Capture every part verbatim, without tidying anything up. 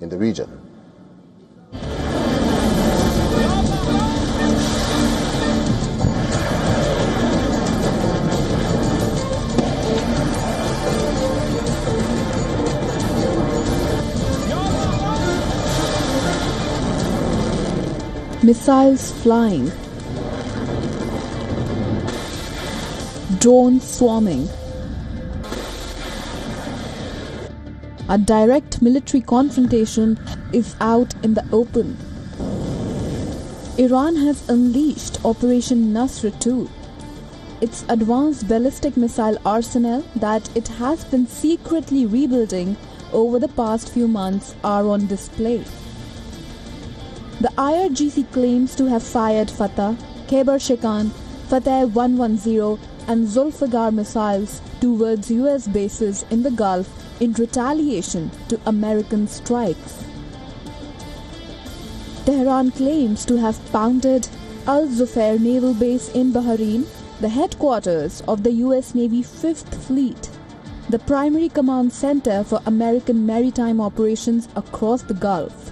in the region. Missiles flying, drones swarming. A direct military confrontation is out in the open. Iran has unleashed Operation Nasr two. Its advanced ballistic missile arsenal that it has been secretly rebuilding over the past few months are on display. The I R G C claims to have fired Fateh, Khyber-Shekan, Fateh one ten and Zulfiqar missiles towards U S bases in the Gulf in retaliation to American strikes. Tehran claims to have pounded Al Zufair naval base in Bahrain, the headquarters of the U S Navy Fifth Fleet, the primary command center for American maritime operations across the Gulf.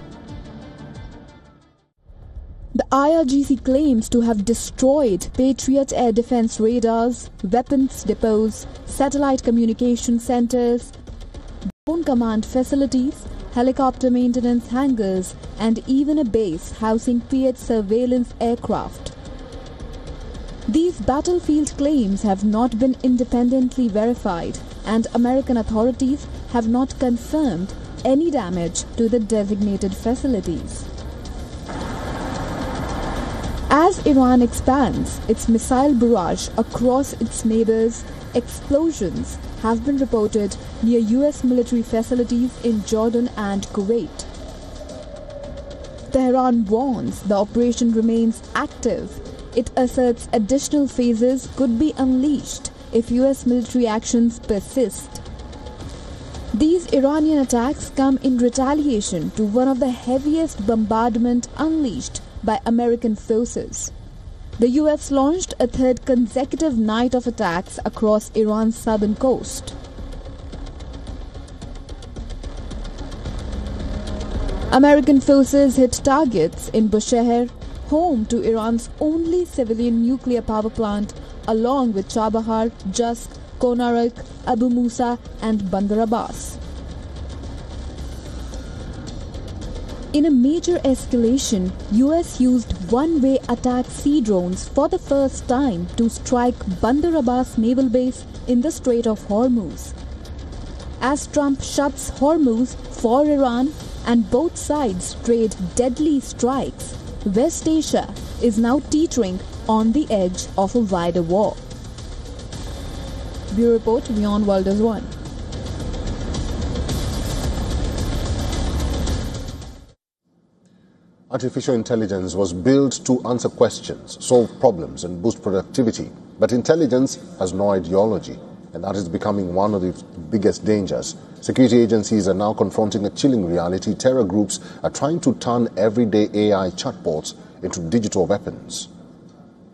The I R G C claims to have destroyed Patriot air defense radars, weapons depots, satellite communication centers, drone command facilities, helicopter maintenance hangars, and even a base housing P H surveillance aircraft. These battlefield claims have not been independently verified, and American authorities have not confirmed any damage to the designated facilities. As Iran expands its missile barrage across its neighbors, explosions have been reported near U S military facilities in Jordan and Kuwait. Tehran warns the operation remains active. It asserts additional phases could be unleashed if U S military actions persist. These Iranian attacks come in retaliation to one of the heaviest bombardment unleashed by American forces. The U S launched a third consecutive night of attacks across Iran's southern coast. American forces hit targets in Bushehr, home to Iran's only civilian nuclear power plant, along with Chabahar, Jusk, Konarak, Abu Musa, and Bandar Abbas. In a major escalation, U S used one-way attack sea drones for the first time to strike Bandar Abbas naval base in the Strait of Hormuz. As Trump shuts Hormuz for Iran and both sides trade deadly strikes, West Asia is now teetering on the edge of a wider war. Bureau Report, Beyond World is One. Artificial intelligence was built to answer questions, solve problems, and boost productivity. But intelligence has no ideology, and that is becoming one of the biggest dangers. Security agencies are now confronting a chilling reality. Terror groups are trying to turn everyday A I chatbots into digital weapons.